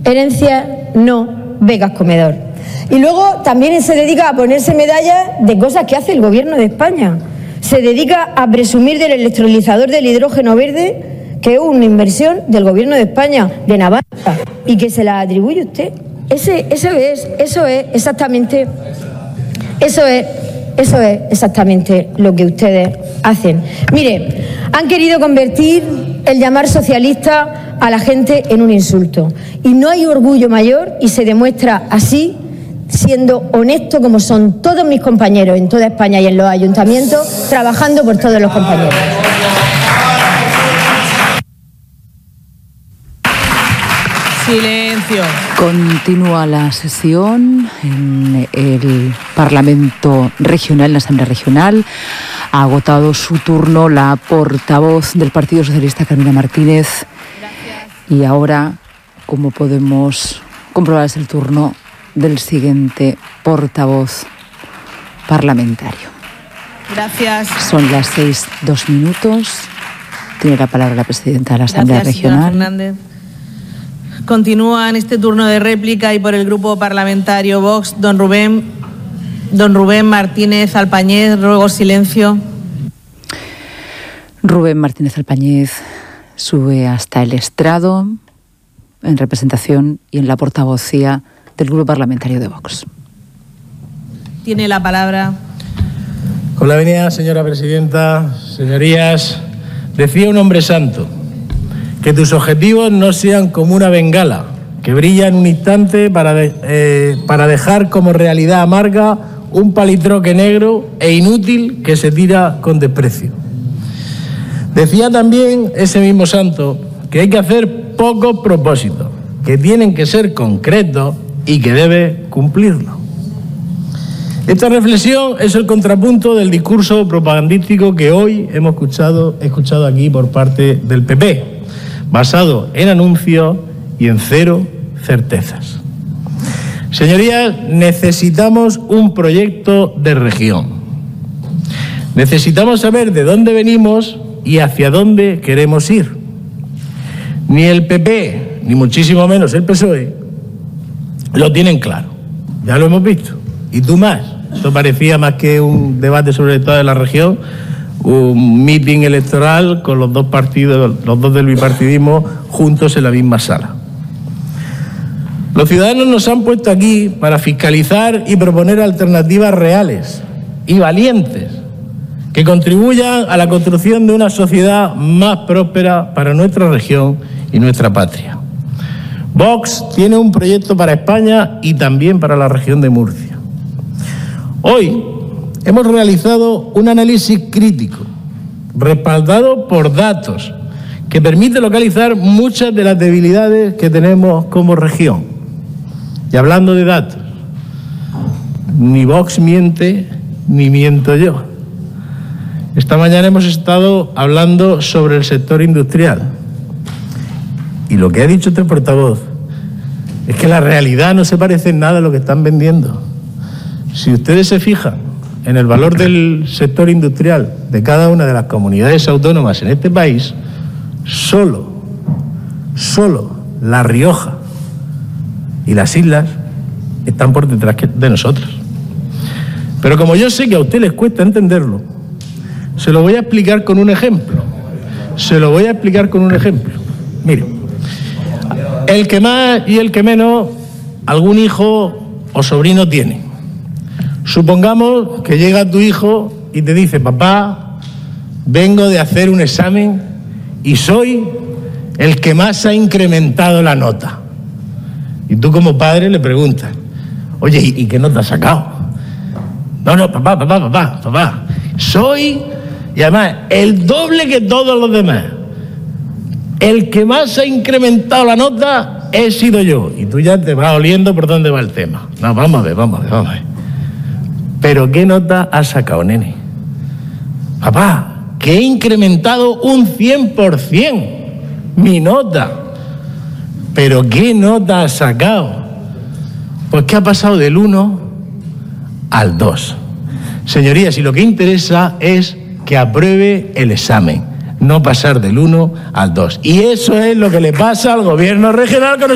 Herencias, no becas comedor. Y luego también se dedica a ponerse medallas de cosas que hace el Gobierno de España. Se dedica a presumir del electrolizador del hidrógeno verde, que es una inversión del Gobierno de España, de Navarra, y que se la atribuye usted. Eso es exactamente lo que ustedes hacen. Mire, han querido convertir el llamar socialista a la gente en un insulto. Y no hay orgullo mayor, y se demuestra así, siendo honesto como son todos mis compañeros en toda España y en los ayuntamientos, trabajando por todos los compañeros. Silencio. Continúa la sesión en el Parlamento Regional, en la Asamblea Regional. Ha agotado su turno la portavoz del Partido Socialista, Carmina Martínez. Gracias. Y ahora, como podemos comprobar, es el turno del siguiente portavoz parlamentario. Gracias. Son las 6:02. Tiene la palabra la presidenta de la Asamblea Regional. Fernández. Continúa en este turno de réplica y por el Grupo Parlamentario Vox, don Rubén Martínez Alpañez. Ruego silencio. Rubén Martínez Alpañez sube hasta el estrado en representación y en la portavocía del Grupo Parlamentario de Vox. Tiene la palabra. Con la venia, señora presidenta, señorías, decía un hombre santo: que tus objetivos no sean como una bengala que brilla en un instante para dejar como realidad amarga un palitroque negro e inútil que se tira con desprecio. Decía también ese mismo santo que hay que hacer pocos propósitos, que tienen que ser concretos y que debe cumplirlos. Esta reflexión es el contrapunto del discurso propagandístico que hoy hemos escuchado aquí por parte del PP, basado en anuncios y en cero certezas. Señorías, necesitamos un proyecto de región. Necesitamos saber de dónde venimos y hacia dónde queremos ir. Ni el PP, ni muchísimo menos el PSOE, lo tienen claro. Ya lo hemos visto. Y tú más. Esto parecía más que un debate sobre el estado de la región, un meeting electoral con los dos partidos, los dos del bipartidismo, juntos en la misma sala. Los ciudadanos nos han puesto aquí para fiscalizar y proponer alternativas reales y valientes que contribuyan a la construcción de una sociedad más próspera para nuestra región y nuestra patria. Vox tiene un proyecto para España y también para la región de Murcia. Hoy hemos realizado un análisis crítico, respaldado por datos, que permite localizar muchas de las debilidades que tenemos como región. Y hablando de datos, ni Vox miente, ni miento yo. Esta mañana hemos estado hablando sobre el sector industrial. Y lo que ha dicho este portavoz es que la realidad no se parece en nada a lo que están vendiendo. Si ustedes se fijan en el valor del sector industrial de cada una de las comunidades autónomas en este país, solo La Rioja y las islas están por detrás de nosotros. Pero como yo sé que a usted les cuesta entenderlo, se lo voy a explicar con un ejemplo. Mire, el que más y el que menos algún hijo o sobrino tiene. Supongamos que llega tu hijo y te dice: papá, vengo de hacer un examen y soy el que más ha incrementado la nota. Y tú como padre le preguntas: oye, ¿y qué nota has sacado? No, papá, soy, y además, el doble que todos los demás. El que más ha incrementado la nota he sido yo. Y tú ya te vas oliendo por dónde va el tema. No, vamos a ver. ¿Pero qué nota has sacado, nene? Papá, que he incrementado un 100% mi nota. ¿Pero qué nota has sacado? Pues que ha pasado del 1 al 2. Señorías, y lo que interesa es que apruebe el examen, no pasar del 1 al 2. Y eso es lo que le pasa al gobierno regional con